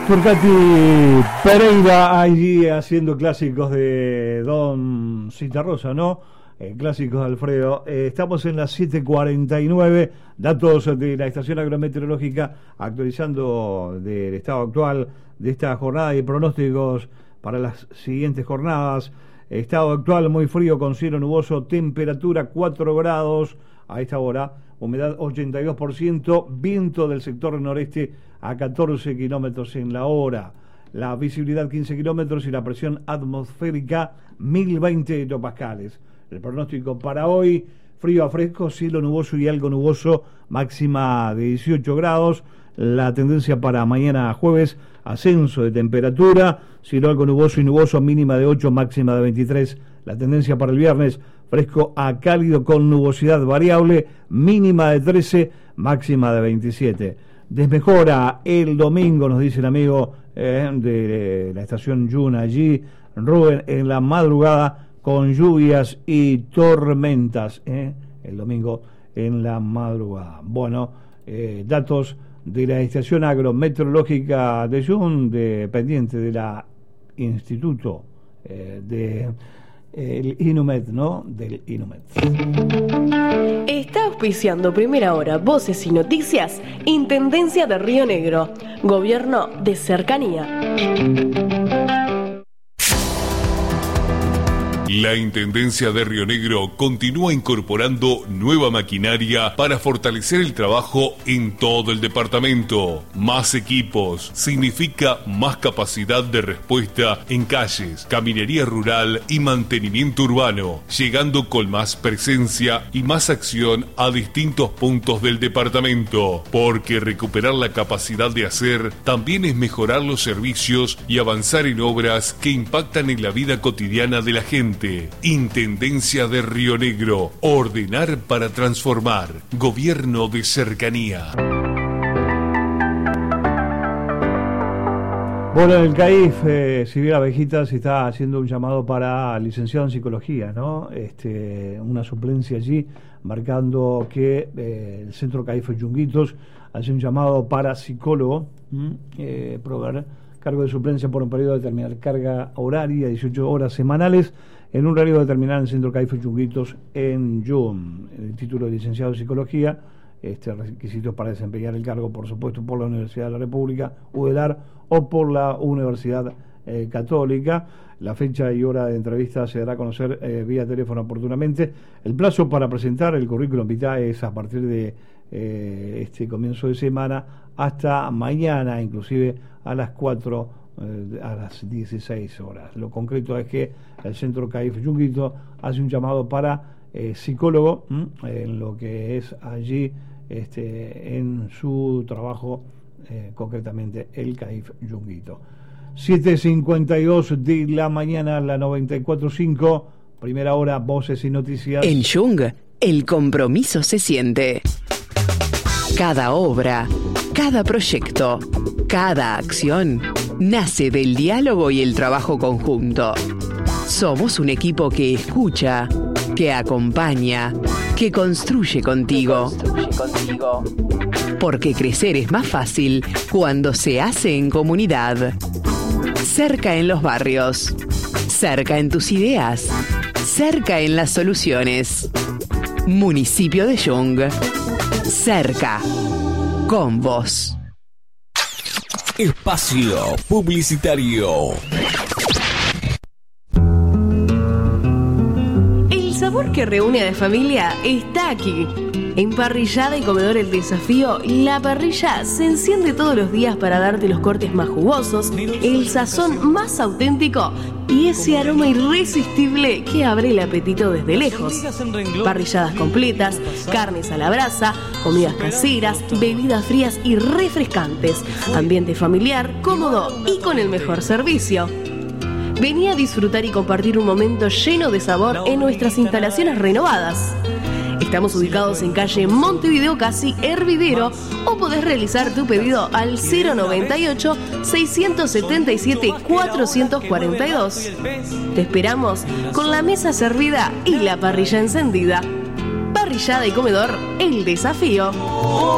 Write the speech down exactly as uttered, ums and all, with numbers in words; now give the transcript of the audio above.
Turcati Pereira allí haciendo clásicos de Don Citarrosa, ¿no? Eh, clásicos de Alfredo. Eh, estamos en las siete cuarenta y nueve, datos de la estación agrometeorológica actualizando del estado actual de esta jornada y pronósticos para las siguientes jornadas. Estado actual muy frío con cielo nuboso, temperatura cuatro grados a esta hora, humedad ochenta y dos por ciento, viento del sector noreste a catorce kilómetros en la hora, la visibilidad quince kilómetros y la presión atmosférica mil veinte hectopascales. El pronóstico para hoy: frío a fresco, cielo nuboso y algo nuboso, máxima de dieciocho grados. La tendencia para mañana jueves: ascenso de temperatura, cielo algo nuboso y nuboso, mínima de ocho, máxima de veintitrés. La tendencia para el viernes: fresco a cálido con nubosidad variable, mínima de trece, máxima de veintisiete. Desmejora el domingo, nos dice el amigo eh, de la estación Yuna allí, Rubén, en la madrugada con lluvias y tormentas, eh, el domingo en la madrugada. Bueno, eh, datos de la estación agrometeorológica de Yun, dependiente de la Instituto eh, de el Inumet, ¿no? Del Inumet. Está auspiciando Primera Hora, Voces y Noticias, Intendencia de Río Negro, Gobierno de Cercanía. La Intendencia de Río Negro continúa incorporando nueva maquinaria para fortalecer el trabajo en todo el departamento. Más equipos significa más capacidad de respuesta en calles, caminería rural y mantenimiento urbano, llegando con más presencia y más acción a distintos puntos del departamento, porque recuperar la capacidad de hacer también es mejorar los servicios y avanzar en obras que impactan en la vida cotidiana de la gente. Intendencia de Río Negro, ordenar para transformar, Gobierno de Cercanía. Bueno, el C A I F, eh, Silvia Abejitas, está haciendo un llamado para licenciado en psicología, ¿no? Este, una suplencia allí, marcando que eh, el centro C A I F Yunguitos hace un llamado para psicólogo, eh, proveer cargo de suplencia por un periodo determinado, carga horaria, dieciocho horas semanales, en un horario determinado en el centro C A I F Yunguitos en Yum. El título de licenciado en psicología, este requisitos para desempeñar el cargo, por supuesto, por la Universidad de la República, U D E L A R, o por la Universidad eh, Católica. La fecha y hora de entrevista se dará a conocer eh, vía teléfono oportunamente. El plazo para presentar el currículum vitae es a partir de eh, este comienzo de semana hasta mañana, inclusive a las cuatro, eh, a las dieciséis horas. Lo concreto es que el centro C A I F Yunguito hace un llamado para eh, psicólogo ¿m? en lo que es allí este, en su trabajo, eh, concretamente el C A I F Yunguito. siete cincuenta y dos de la mañana, la noventa y cuatro punto cinco, Primera Hora, Voces y Noticias. En Yung, el compromiso se siente. Cada obra, cada proyecto, cada acción nace del diálogo y el trabajo conjunto. Somos un equipo que escucha, que acompaña, que construye contigo. Que construye contigo. Porque crecer es más fácil cuando se hace en comunidad. Cerca en los barrios, cerca en tus ideas, cerca en las soluciones. Municipio de Yung, cerca, con vos. Espacio publicitario. El sabor que reúne a la familia está aquí. En Parrillada y Comedor El Desafío, la parrilla se enciende todos los días para darte los cortes más jugosos, el sazón más auténtico y ese aroma irresistible que abre el apetito desde lejos. Parrilladas completas, carnes a la brasa, comidas caseras, bebidas frías y refrescantes, ambiente familiar, cómodo y con el mejor servicio. Vení a disfrutar y compartir un momento lleno de sabor en nuestras instalaciones renovadas. Estamos ubicados en calle Montevideo, casi Hervidero, o podés realizar tu pedido al cero noventa y ocho, seiscientos setenta y siete, cuatrocientos cuarenta y dos. Te esperamos con la mesa servida y la parrilla encendida. Parrillada y Comedor El Desafío.